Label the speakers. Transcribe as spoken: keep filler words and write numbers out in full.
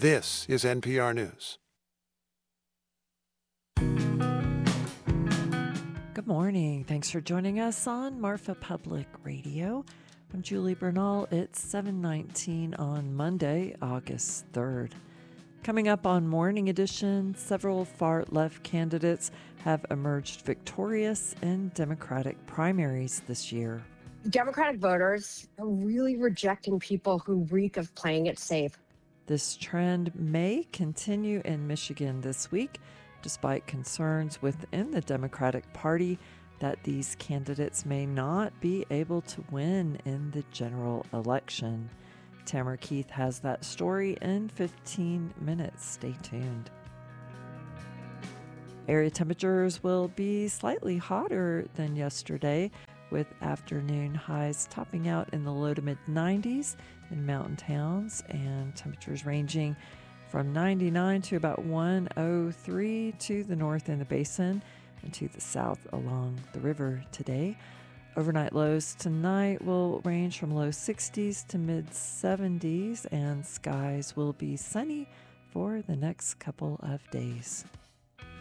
Speaker 1: This is N P R News.
Speaker 2: Good morning. Thanks for joining us on Marfa Public Radio. I'm Julie Bernal. It's seven nineteen on Monday, August third. Coming up on Morning Edition, several far-left candidates have emerged victorious in Democratic primaries this year.
Speaker 3: Democratic voters are really rejecting people who reek of playing it safe.
Speaker 2: This trend may continue in Michigan this week, despite concerns within the Democratic Party that these candidates may not be able to win in the general election. Tamara Keith has that story in fifteen minutes. Stay tuned. Area temperatures will be slightly hotter than yesterday, with afternoon highs topping out in the low to mid nineties in mountain towns and temperatures ranging from ninety-nine to about one oh three to the north in the basin and to the south along the river today. Overnight lows tonight will range from low sixties to mid seventies, and skies will be sunny for the next couple of days.